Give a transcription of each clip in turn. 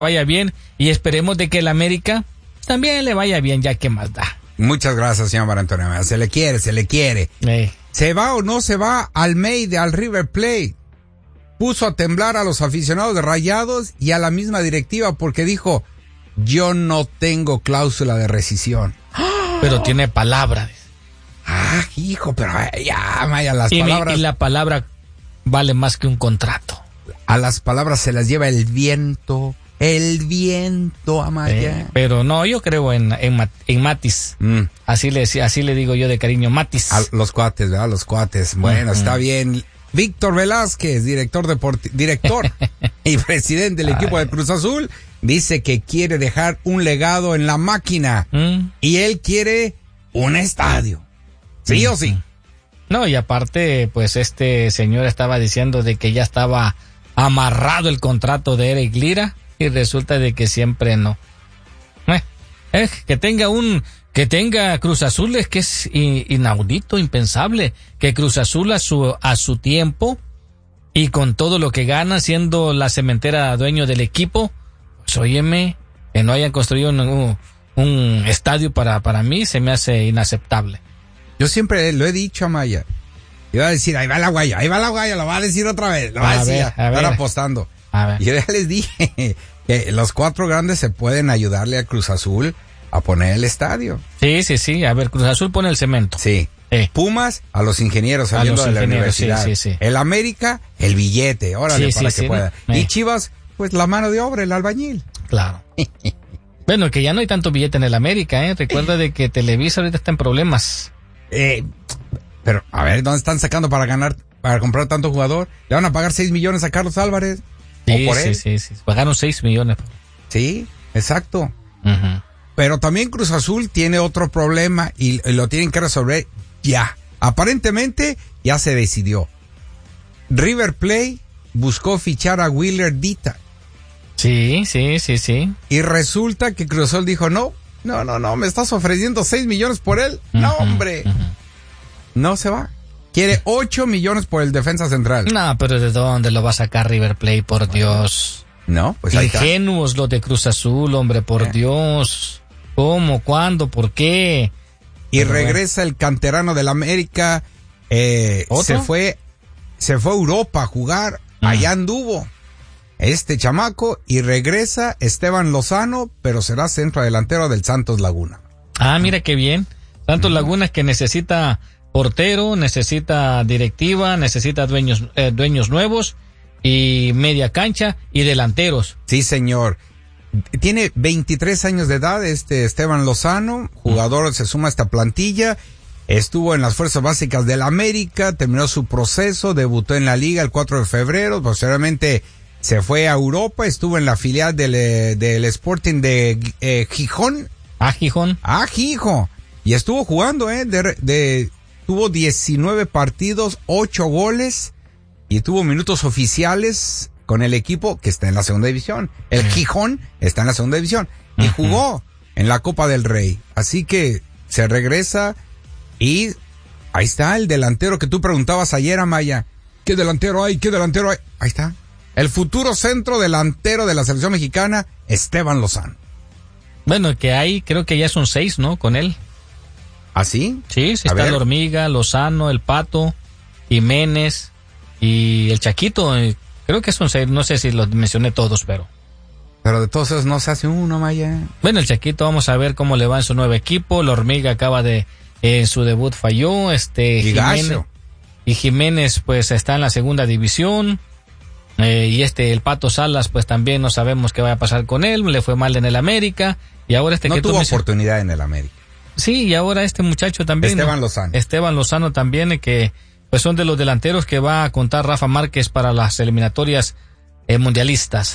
vaya bien y esperemos de que el América también le vaya bien, ya que más da. Muchas gracias, señor Mario Antonio. Se le quiere. ¿Se va o no se va Almeida al River Plate? Puso a temblar a los aficionados de Rayados y a la misma directiva porque dijo, yo no tengo cláusula de rescisión. Pero tiene palabra. Hijo, pero ya, Maya, las palabras... Y la palabra vale más que un contrato. A las palabras se las lleva el viento, Amaya. Pero no, yo creo en Matis. Así le digo yo de cariño, Matis. A los cuates, ¿verdad? Los cuates. Bueno, está bien. Víctor Velázquez, director y presidente del equipo de Cruz Azul, dice que quiere dejar un legado en la máquina y él quiere un estadio. ¿Sí o sí? No, y aparte, pues este señor estaba diciendo de que ya estaba amarrado el contrato de Eric Lira y resulta de que siempre no. Que tenga Cruz Azul es que es inaudito, impensable, que Cruz Azul a su tiempo y con todo lo que gana siendo la cementera dueño del equipo, pues óyeme, que no hayan construido un estadio para mí se me hace inaceptable. Yo siempre lo he dicho, Amaya. Iba a decir, ahí va la guaya, lo va a decir otra vez, lo va a decir, están apostando. Y yo ya les dije que los 4 grandes se pueden ayudarle a Cruz Azul a poner el estadio. Sí, a ver, Cruz Azul pone el cemento. Sí. Pumas, a los ingenieros saliendo de la universidad. Sí. El América, el billete, órale, para que pueda. Y Chivas, pues la mano de obra, el albañil. Claro. Bueno, que ya no hay tanto billete en el América, Recuerda de que Televisa ahorita está en problemas. Pero, a ver, ¿dónde están sacando para comprar tanto jugador? ¿Le van a pagar 6 millones a Carlos Álvarez? Sí, pagaron 6 millones. Sí, exacto. Pero también Cruz Azul tiene otro problema y lo tienen que resolver ya. Aparentemente ya se decidió. River Plate buscó fichar a Wheeler Dita. Sí. Y resulta que Cruz Azul dijo, no, me estás ofreciendo 6 millones por él. No, hombre. No se va. Quiere 8 millones por el defensa central. No, pero ¿de dónde lo va a sacar River Plate, por Dios? No, pues ahí está. Ingenuos los de Cruz Azul, hombre, por Dios. ¿Cómo? ¿Cuándo? ¿Por qué? Y regresa el canterano del América. Se fue a Europa a jugar. Allá anduvo este chamaco y regresa Esteban Lozano, pero será centro delantero del Santos Laguna. Mira qué bien. Santos Laguna que necesita portero, necesita directiva, necesita dueños nuevos y media cancha y delanteros. Sí, señor. Tiene 23 años de edad Esteban Lozano, jugador, se suma a esta plantilla, estuvo en las fuerzas básicas del América, terminó su proceso, debutó en la liga el 4 de febrero, posteriormente se fue a Europa, estuvo en la filial del Sporting de Gijón. Gijón. Gijón. Y estuvo jugando, tuvo 19 partidos, 8 goles y tuvo minutos oficiales con el equipo que está en la segunda división. El Gijón está en la segunda división y jugó en la Copa del Rey. Así que se regresa y ahí está el delantero que tú preguntabas ayer, Amaya. ¿Qué delantero hay? Ahí está. El futuro centro delantero de la selección mexicana, Esteban Lozano. Bueno, que hay, creo que ya son 6, ¿no? Con él. ¿Ah, sí? Sí, está la Hormiga, Lozano, el Pato, Jiménez y el Chaquito. Creo que son 6, no sé si los mencioné todos, pero de todos esos no se hace uno, Maya. Bueno, el Chaquito, vamos a ver cómo le va en su nuevo equipo. La Hormiga acaba de, en su debut falló, Jiménez pues está en la segunda división. Y el Pato Salas pues también no sabemos qué va a pasar con él, le fue mal en el América y ahora no tuvo oportunidad en el América. Sí, y ahora este muchacho también. Esteban Lozano también, que pues son de los delanteros que va a contar Rafa Márquez para las eliminatorias mundialistas.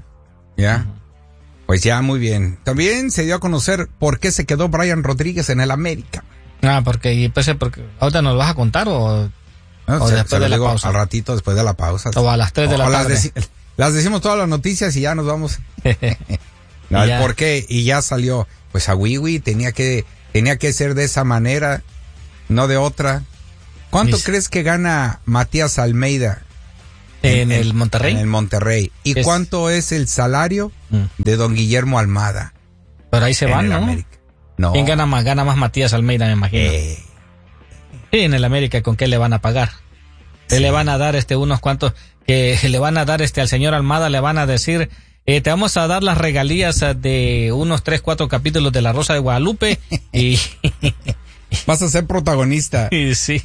Pues ya, muy bien. También se dio a conocer por qué se quedó Brian Rodríguez en el América. Porque ahorita nos vas a contar o después de la pausa. Al ratito después de la pausa. O a las 3 de la tarde. Las decimos todas las noticias y ya nos vamos. No, el por qué, y ya salió. Pues a Wiwi tenía que ser de esa manera, no de otra. ¿Cuánto crees que gana Matías Almeida en el Monterrey? En el Monterrey. ¿Y cuánto es el salario de don Guillermo Almada. Pero ahí se van, ¿no? América. No. ¿Quién gana más? Gana más Matías Almeida, me imagino. Sí, en el América, ¿con qué le van a pagar? Sí. Le van a dar unos cuantos, que le van a dar al señor Almada, le van a decir, te vamos a dar las regalías de unos 3-4 capítulos de La Rosa de Guadalupe y... Vas a ser protagonista. Sí.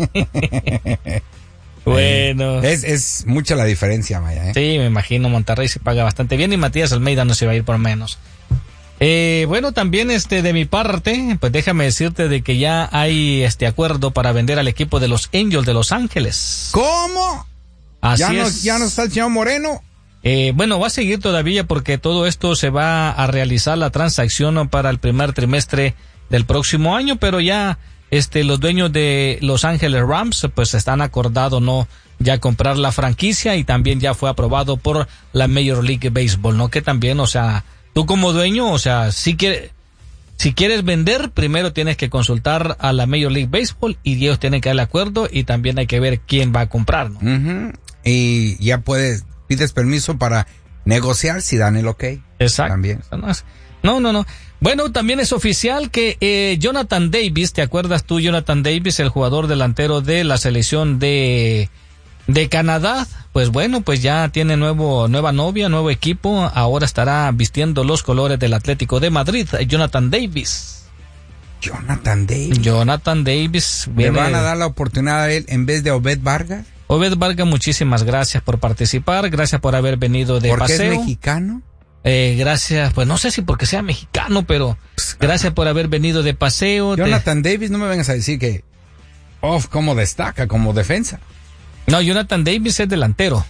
Bueno. Es mucha la diferencia, Maya, ¿eh? Sí, me imagino, Monterrey se paga bastante bien y Matías Almeida no se va a ir por menos. Bueno, también de mi parte, pues déjame decirte de que ya hay acuerdo para vender al equipo de los Angels de Los Ángeles. ¿Cómo? Así ¿Ya no está el señor Moreno? Bueno, va a seguir todavía porque todo esto se va a realizar la transacción para el primer trimestre del próximo año, pero ya los dueños de Los Ángeles Rams pues están acordados no ya comprar la franquicia y también ya fue aprobado por la Major League Baseball, ¿no? Que también, o sea, tú como dueño, o sea, si quieres vender, primero tienes que consultar a la Major League Baseball y ellos tienen que dar el acuerdo y también hay que ver quién va a comprar, ¿no? Uh-huh. Y ya pides permiso para negociar si dan el ok. Exacto. También. No. Bueno, también es oficial que Jonathan Davis, ¿te acuerdas tú, Jonathan Davis, el jugador delantero de la selección de Canadá? Pues bueno, pues ya tiene nueva novia, nuevo equipo, ahora estará vistiendo los colores del Atlético de Madrid, Jonathan Davis. Jonathan Davis. ¿Le van a dar la oportunidad a él en vez de Obed Vargas? Obed Vargas, muchísimas gracias por participar, gracias por haber venido de paseo. ¿Por qué es mexicano? Gracias, pues no sé si porque sea mexicano, pero gracias por haber venido de paseo. Jonathan Davis, no me vengas a decir que cómo destaca como defensa. No, Jonathan Davis es delantero.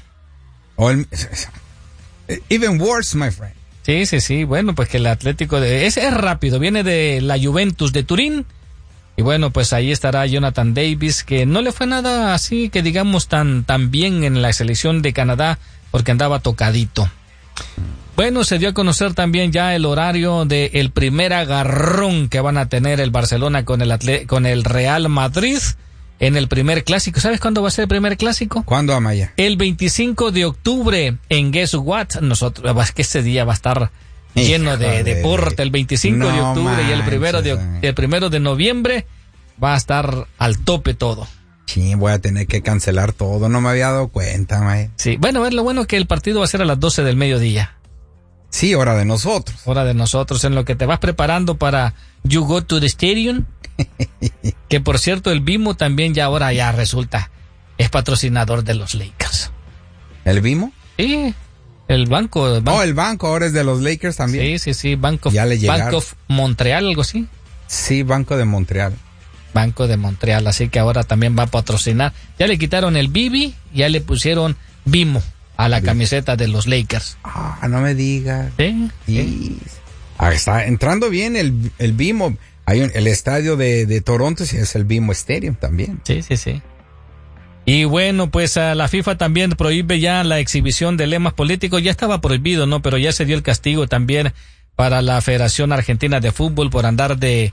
Even worse, my friend. Sí, bueno, pues que el Atlético es rápido, viene de la Juventus de Turín. Y bueno, pues ahí estará Jonathan Davis, que no le fue nada así que digamos tan bien en la selección de Canadá, porque andaba tocadito. Bueno, se dio a conocer también ya el horario del primer agarrón que van a tener el Barcelona con el Real Madrid en el primer clásico. ¿Sabes cuándo va a ser el primer clásico? ¿Cuándo, Amaya? El 25 de octubre en Guess What. Es que ese día va a estar lleno de deporte. El 25 de octubre y el primero de noviembre va a estar al tope todo. Sí, voy a tener que cancelar todo. No me había dado cuenta, Amaya. Sí, bueno, es lo bueno que el partido va a ser a las 12 del mediodía. Sí, hora de nosotros. Hora de nosotros, en lo que te vas preparando para You Go to the Stadium. Que por cierto, el Bimo también ahora resulta, es patrocinador de los Lakers. ¿El Bimo? Sí, el banco. El banco ahora es de los Lakers también. Sí, Bank of Montreal, algo así. Sí, Banco de Montreal. Banco de Montreal, así que ahora también va a patrocinar. Ya le quitaron el Bibi, ya le pusieron Bimo a la camiseta de los Lakers. No me digas. Sí. Está entrando bien el Bimo. Hay el estadio de Toronto, sí, es el Bimo Stadium también. Sí. Y bueno, pues la FIFA también prohíbe ya la exhibición de lemas políticos. Ya estaba prohibido, ¿no? Pero ya se dio el castigo también para la Federación Argentina de Fútbol por andar de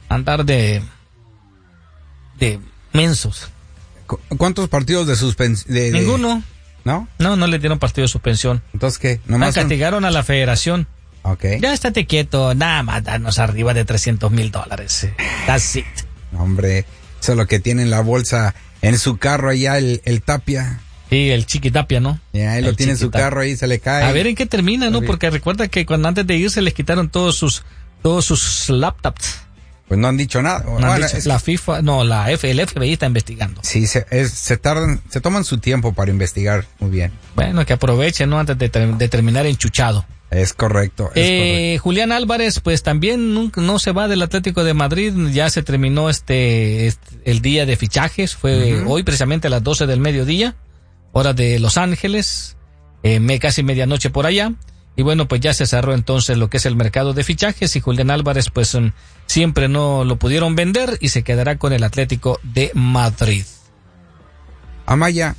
mensos. ¿Cuántos partidos de suspensión? Ninguno. ¿No? No le dieron partido de suspensión. ¿Entonces qué? Nomás castigaron a la federación. Okay. Ya estate quieto, nada más danos arriba de $300,000. That's it. Hombre, eso es lo que tiene en la bolsa, en su carro allá el Tapia. Sí, el Chiqui Tapia, ¿no? Ya, él lo tiene en su carro ahí, se le cae. A ver en qué termina, ¿no? Porque recuerda que cuando antes de irse les quitaron todos sus laptops. Pues no han dicho nada. La FIFA, no, el FBI está investigando. Sí, se toman su tiempo para investigar muy bien. Bueno, que aprovechen, ¿no? Antes de terminar enchuchado. Es correcto. Julián Álvarez, pues también no se va del Atlético de Madrid, ya se terminó el día de fichajes, fue hoy precisamente a las 12 del mediodía, hora de Los Ángeles, casi medianoche por allá, y bueno, pues ya se cerró entonces lo que es el mercado de fichajes y Julián Álvarez pues siempre no lo pudieron vender y se quedará con el Atlético de Madrid. Amaya,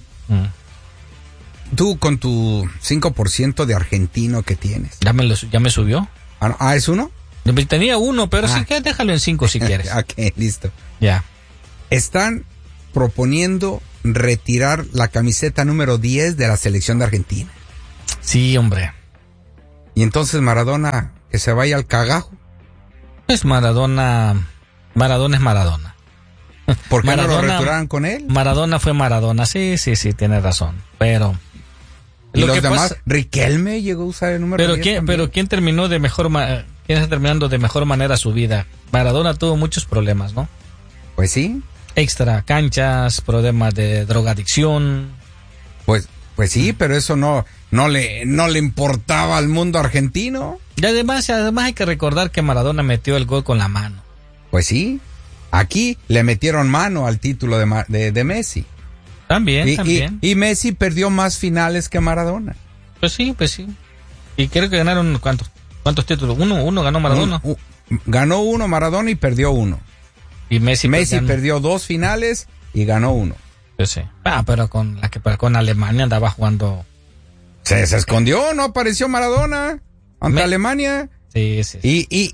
tú con tu 5% de argentino que tienes. Ya me subió. ¿Es uno? Tenía uno, pero sí que déjalo en 5 si quieres. Ok, listo. Ya. Están proponiendo retirar la camiseta número 10 de la selección de Argentina. Sí, hombre. Y entonces Maradona, que se vaya al cagajo. Pues Maradona es Maradona. ¿Por qué no lo retiraron con él? Maradona fue Maradona, sí, tiene razón. Pero... ¿Y los demás? Riquelme llegó a usar el número 10 pero ¿quién terminó de mejor quién está terminando de mejor manera su vida? Maradona tuvo muchos problemas, ¿no? Pues sí. Extra canchas, problemas de drogadicción. Pues sí, pero eso no le importaba al mundo argentino. Y además hay que recordar que Maradona metió el gol con la mano. Pues sí. Aquí le metieron mano al título de Messi. También. Y Messi perdió más finales que Maradona. Pues sí. Y creo que ganaron ¿cuántos títulos? Uno ganó Maradona. Ganó uno Maradona y perdió uno. Y Messi perdió 2 finales y ganó 1. Pues sí. Pero con Alemania andaba jugando. Se escondió, no apareció Maradona ante Alemania. Sí.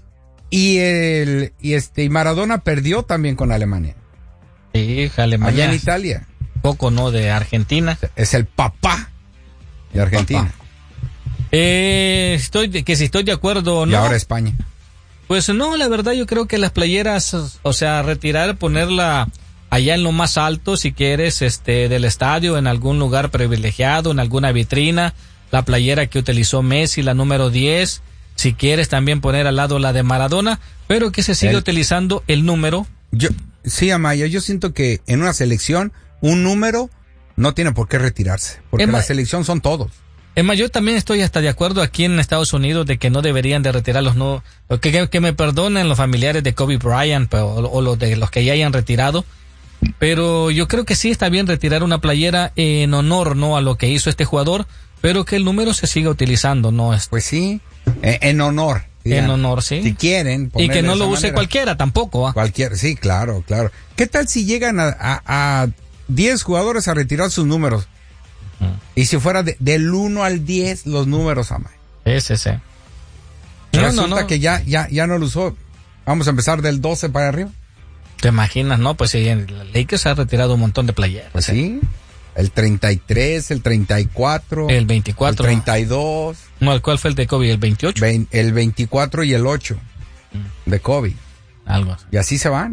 Y Maradona perdió también con Alemania. Sí, Alemania. Allá en Italia. Poco, ¿no? De Argentina. Es el papá de Argentina. Si estoy de acuerdo o no. Y ahora España. Pues no, la verdad yo creo que las playeras, o sea, retirar, ponerla allá en lo más alto, si quieres, del estadio, en algún lugar privilegiado, en alguna vitrina, la playera que utilizó Messi, la número 10, si quieres también poner al lado la de Maradona, pero que se siga utilizando el número. Sí, Amaya, yo siento que en una selección, un número no tiene por qué retirarse, porque la selección son todos. Yo también estoy hasta de acuerdo aquí en Estados Unidos de que no deberían de retirar que me perdonen los familiares de Kobe Bryant o los que ya hayan retirado, pero yo creo que sí está bien retirar una playera en honor, ¿no?, a lo que hizo este jugador, pero que el número se siga utilizando, ¿no? Pues sí, en honor. Digan, en honor, sí. Si quieren. Y que no lo use cualquiera tampoco. Sí, claro. ¿Qué tal si llegan a 10 jugadores a retirar sus números? Y si fuera del 1 al 10 los números, Amay. Sí. Resulta que ya no lo usó. Vamos a empezar del 12 para arriba. ¿Te imaginas, no? Pues sí, la Lakers ha retirado un montón de playeras. Pues sí. El 33, el 34. El 24. El 32. No, ¿cuál fue el de Kobe? ¿El 28? El 24 y el 8 de Kobe. Algo así. Y así se van.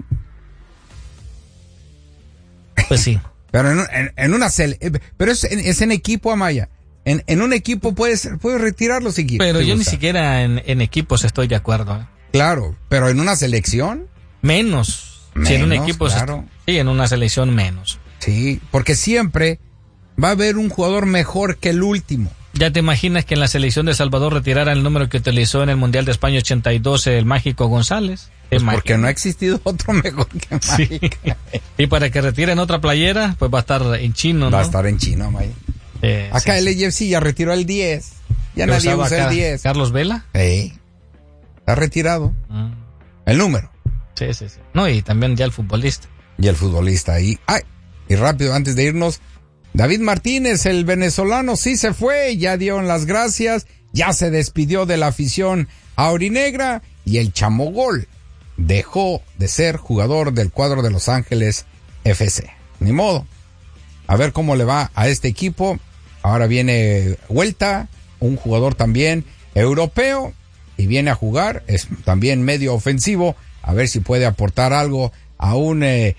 Pues sí. Pero pero es en equipo, Amaya. En un equipo puedes retirarlo si quieres. Pero yo ni siquiera en equipos estoy de acuerdo. Claro, pero en una selección. Menos. Si en un equipo, claro. Sí, en una selección menos. Sí, porque siempre va a haber un jugador mejor que el último. ¿Ya te imaginas que en la selección de El Salvador retirara el número que utilizó en el Mundial de España 82 el Mágico González? Pues porque no ha existido otro mejor que Mágico. Sí. Y para que retiren otra playera, pues va a estar en chino, ¿no? Va a estar en chino, Maya. Acá el AFC ya retiró el 10. Ya nadie usa el 10. ¿Carlos Vela? Sí. Está retirado. El número. Sí. No, y también ya el futbolista. Y el futbolista ahí. Y rápido, antes de irnos, David Martínez, el venezolano, sí se fue, ya dieron las gracias, ya se despidió de la afición aurinegra y el Chamogol dejó de ser jugador del cuadro de Los Ángeles FC. Ni modo. A ver cómo le va a este equipo. Ahora viene Vuelta, un jugador también europeo, y viene a jugar, es también medio ofensivo, a ver si puede aportar algo a un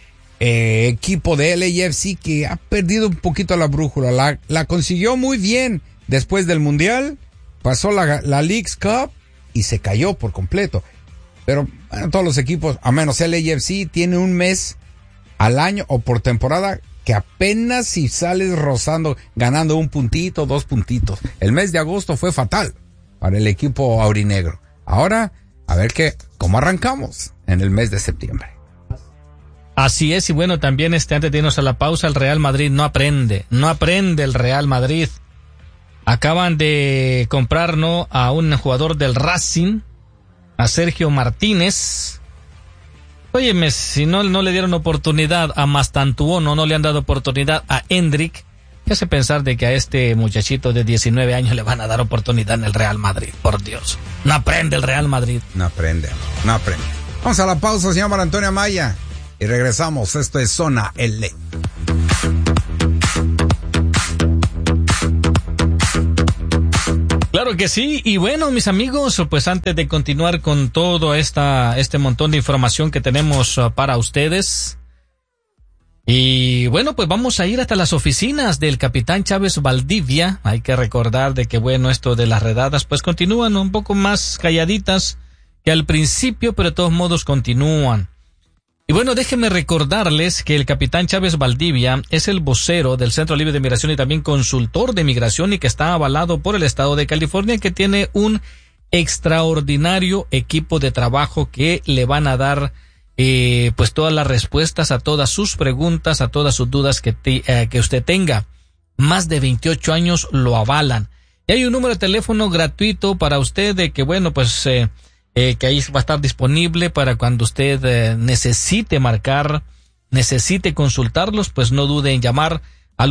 equipo de LAFC que ha perdido un poquito la brújula. La consiguió muy bien después del Mundial, pasó la Leagues Cup y se cayó por completo. Pero todos los equipos, a menos LAFC, tiene un mes al año o por temporada que apenas si sales rozando, ganando un puntito, 2 puntitos. El mes de agosto fue fatal para el equipo aurinegro. Ahora, a ver cómo arrancamos en el mes de septiembre. Así es, y bueno, también antes de irnos a la pausa, el Real Madrid no aprende el Real Madrid. Acaban de comprar, ¿no?, a un jugador del Racing, a Sergio Martínez. Óyeme, si no le dieron oportunidad a Mastantuono, no le han dado oportunidad a Hendrik, ¿qué hace pensar de que a este muchachito de 19 años le van a dar oportunidad en el Real Madrid? Por Dios, no aprende el Real Madrid. No aprende. Vamos a la pausa, señor Mar Antonio Amaya, y regresamos. Esto es Zona L. Claro que sí, y bueno, mis amigos, pues antes de continuar con todo este montón de información que tenemos para ustedes, y bueno, pues vamos a ir hasta las oficinas del capitán Chávez Valdivia. Hay que recordar de que bueno, esto de las redadas pues continúan un poco más calladitas que al principio, pero de todos modos continúan. Y bueno, déjenme recordarles que el capitán Chávez Valdivia es el vocero del Centro Libre de Migración y también consultor de migración y que está avalado por el estado de California, que tiene un extraordinario equipo de trabajo que le van a dar pues todas las respuestas a todas sus preguntas, a todas sus dudas que usted tenga. Más de 28 años lo avalan. Y hay un número de teléfono gratuito para usted de que bueno, pues que ahí va a estar disponible para cuando usted necesite marcar, necesite consultarlos, pues no dude en llamar al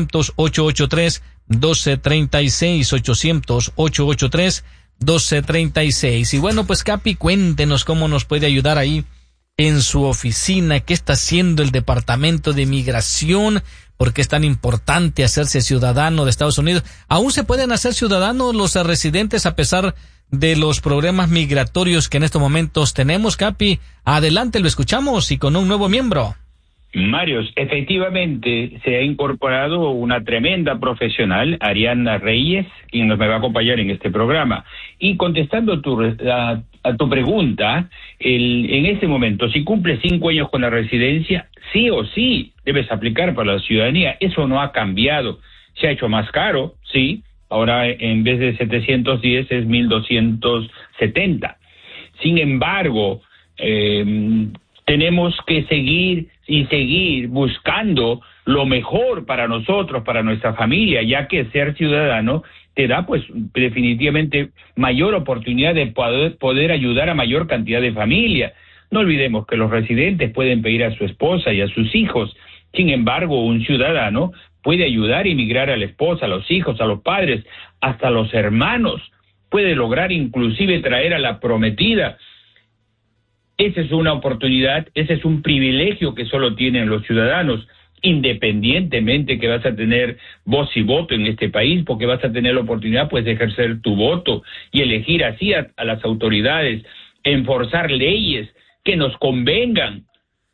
800-883-1236, 800-883-1236. Y bueno, pues Capi, cuéntenos cómo nos puede ayudar ahí en su oficina, qué está haciendo el Departamento de Migración, por qué es tan importante hacerse ciudadano de Estados Unidos. ¿Aún se pueden hacer ciudadanos los residentes a pesar de los problemas migratorios que en estos momentos tenemos? Capi, adelante, lo escuchamos y con un nuevo miembro. Marios, efectivamente se ha incorporado una tremenda profesional, Ariana Reyes, quien nos va a acompañar en este programa. Y contestando a tu pregunta, en este momento, si cumples 5 años con la residencia, sí o sí debes aplicar para la ciudadanía. Eso no ha cambiado. Se ha hecho más caro, sí. Ahora en vez de 710 es 1,270. Sin embargo, tenemos que seguir buscando lo mejor para nosotros, para nuestra familia, ya que ser ciudadano te da pues definitivamente mayor oportunidad de poder ayudar a mayor cantidad de familias. No olvidemos que los residentes pueden pedir a su esposa y a sus hijos. Sin embargo, un ciudadano puede ayudar a inmigrar a la esposa, a los hijos, a los padres, hasta a los hermanos. Puede lograr inclusive traer a la prometida. Esa es una oportunidad, ese es un privilegio que solo tienen los ciudadanos, independientemente que vas a tener voz y voto en este país, porque vas a tener la oportunidad pues de ejercer tu voto y elegir así a las autoridades, enforzar leyes que nos convengan.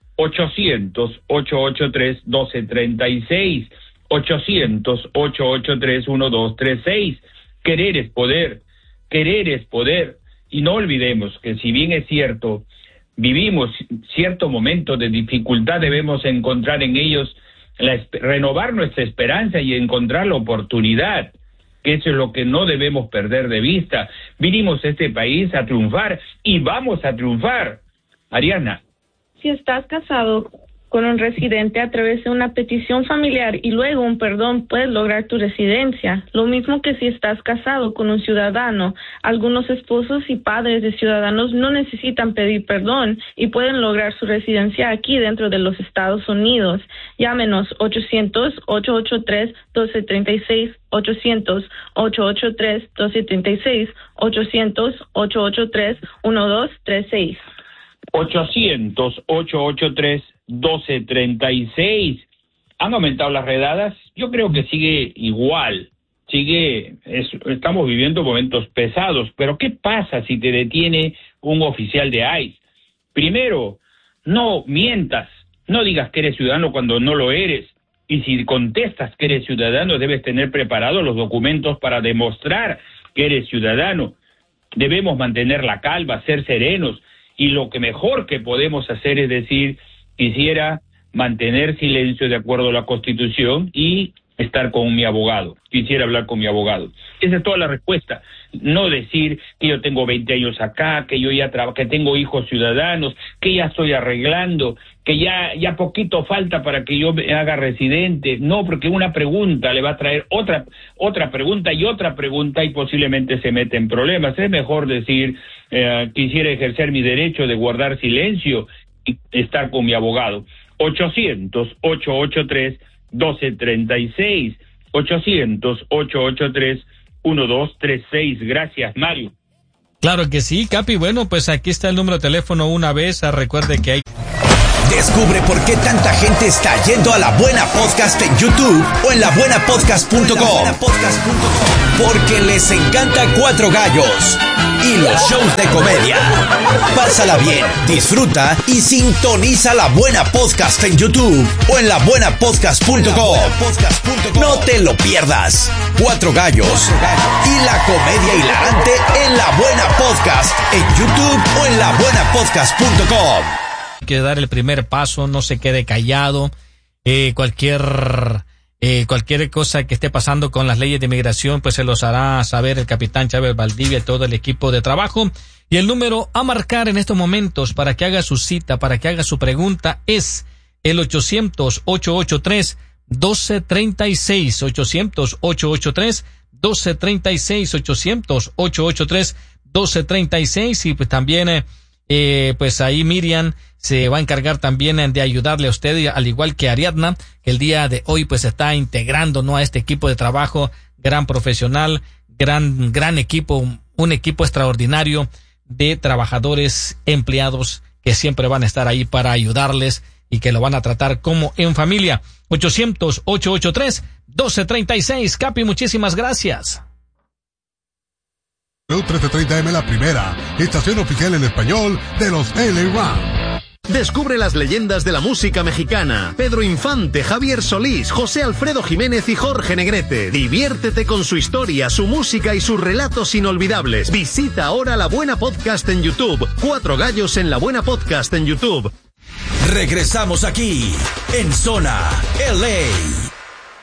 800-883-1236, 800-883-1236. Querer es poder, querer es poder. Y no olvidemos que si bien es cierto, vivimos cierto momento de dificultad, debemos encontrar en ellos, renovar nuestra esperanza y encontrar la oportunidad, que eso es lo que no debemos perder de vista. Vinimos a este país a triunfar y vamos a triunfar. Ariana. Si estás casado con un residente a través de una petición familiar y luego un perdón, puedes lograr tu residencia. Lo mismo que si estás casado con un ciudadano. Algunos esposos y padres de ciudadanos no necesitan pedir perdón y pueden lograr su residencia aquí dentro de los Estados Unidos. Llámenos 800-883-1236, 800-883-1236, 800-883-1236. 800-883-1236. ¿Han aumentado las redadas? Yo creo que sigue igual. Estamos viviendo momentos pesados, pero ¿qué pasa si te detiene un oficial de ICE? Primero, no mientas, no digas que eres ciudadano cuando no lo eres. Y si contestas que eres ciudadano, debes tener preparados los documentos para demostrar que eres ciudadano. Debemos mantener la calma, ser serenos. Y lo que mejor que podemos hacer es decir, quisiera mantener silencio de acuerdo a la Constitución y estar con mi abogado. Quisiera hablar con mi abogado. Esa es toda la respuesta. No decir que yo tengo 20 años acá, que yo ya que tengo hijos ciudadanos, que ya estoy arreglando, que ya poquito falta para que yo me haga residente. No, porque una pregunta le va a traer otra pregunta y posiblemente se mete en problemas. Es mejor decir, quisiera ejercer mi derecho de guardar silencio y estar con mi abogado. 800-883-1236, 800-883-1236. Gracias, Mario. Claro que sí, Capi. Bueno, pues aquí está el número de teléfono una vez. Recuerde que hay... Descubre por qué tanta gente está yendo a La Buena Podcast en YouTube o en labuenapodcast.com. Porque les encanta Cuatro Gallos y los shows de comedia. Pásala bien, disfruta y sintoniza La Buena Podcast en YouTube o en labuenapodcast.com. No te lo pierdas. Cuatro Gallos y la comedia hilarante en La Buena Podcast en YouTube o en labuenapodcast.com. Que dar el primer paso, no se quede callado. Cualquier cosa que esté pasando con las leyes de inmigración, pues se los hará saber el capitán Chávez Valdivia y todo el equipo de trabajo. Y el número a marcar en estos momentos para que haga su cita, para que haga su pregunta, es el 800-883-1236. 800-883-1236. 800-883-1236. Y pues también, pues ahí Miriam se va a encargar también de ayudarle a usted, al igual que Ariadna, que el día de hoy pues está integrando, ¿no?, a este equipo de trabajo, gran profesional, gran equipo, un equipo extraordinario de trabajadores, empleados que siempre van a estar ahí para ayudarles y que lo van a tratar como en familia. 800-883-1236. Capi, muchísimas gracias. 1330M La Primera, estación oficial en español de los LA Rams. Descubre las leyendas de la música mexicana. Pedro Infante, Javier Solís, José Alfredo Jiménez y Jorge Negrete. Diviértete con su historia, su música y sus relatos inolvidables. Visita ahora La Buena Podcast en YouTube. Cuatro Gallos en La Buena Podcast en YouTube. Regresamos aquí, en Zona LA.